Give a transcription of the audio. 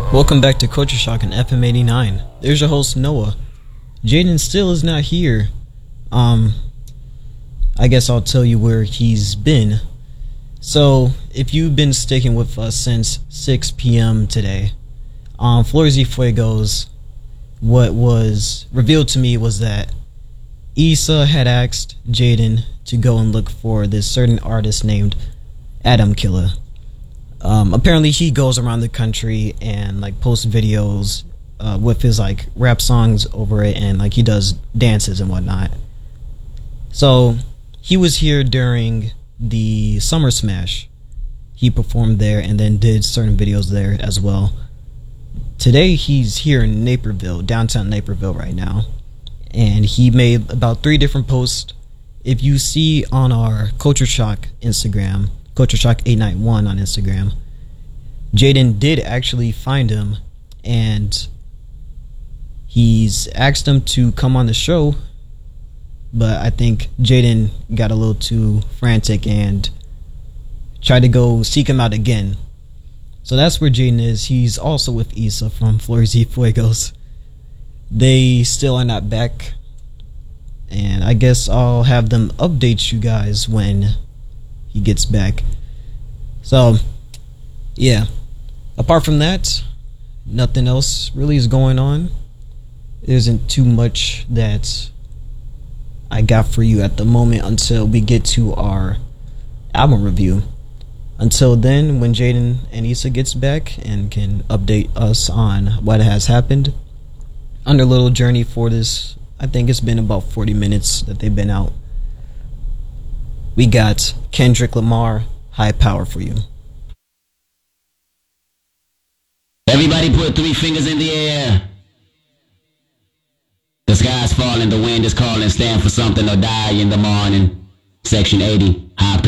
Welcome back to Culture Shock and FM 89. There's your host Noah. Jaden still is not here. I guess I'll tell you where he's been. So, if you've been sticking with us since 6 p.m. today, Flores y Fuegos, what was revealed to me was that Issa had asked Jaden to go and look for this certain artist named Adam Killer. Apparently he goes around the country and like posts videos with his like rap songs over it, and like he does dances and whatnot. So he was here during the Summer Smash. He performed there and then did certain videos there as well. Today he's here in Naperville, downtown Naperville right now, and he made about 3 different posts. If you see on our Culture Shock Instagram, Culture Shock 891 on Instagram, Jaden did actually find him, and he's asked him to come on the show, but I think Jaden got a little too frantic and tried to go seek him out again. So that's where Jaden is. He's also with Issa from Flores y Fuegos. They still are not back, and I guess I'll have them update you guys when he gets back. So yeah, apart from that, nothing else really is going on. There isn't too much that I got for you at the moment until we get to our album review. Until then, when Jaden and Issa gets back and can update us on what has happened on their little journey for this, I think it's been about 40 minutes that they've been out. We got Kendrick Lamar, High Power for you. Everybody put 3 fingers in the air. The sky's falling, the wind is calling, stand for something or die in the morning. Section 80, High